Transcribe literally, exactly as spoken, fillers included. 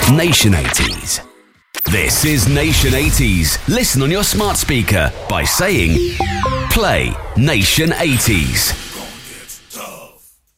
Nation eighties. This is Nation eighties. Listen on your smart speaker by saying, play Nation eighties.